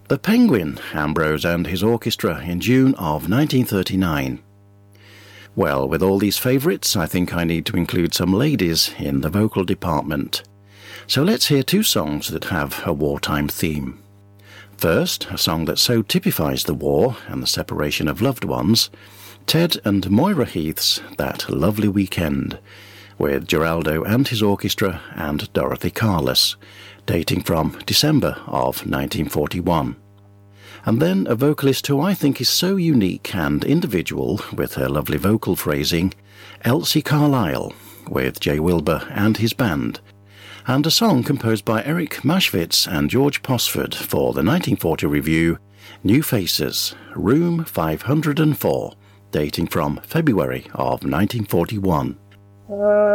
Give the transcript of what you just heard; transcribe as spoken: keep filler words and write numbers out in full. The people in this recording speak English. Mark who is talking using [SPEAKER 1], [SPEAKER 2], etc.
[SPEAKER 1] The Penguin, Ambrose and his orchestra in June of nineteen thirty-nine. Well, with all these favourites, I think I need to include some ladies in the vocal department. So let's hear two songs that have a wartime theme. First, a song that so typifies the war and the separation of loved ones, Ted and Moira Heath's That Lovely Weekend, with Geraldo and his orchestra and Dorothy Carless, dating from December of nineteen forty-one. And then a vocalist who I think is so unique and individual with her lovely vocal phrasing, Elsie Carlisle, with Jay Wilbur and his band, and a song composed by Eric Maschwitz and George Posford for the nineteen forty review, New Faces, Room five hundred four, dating from February of nineteen forty-one.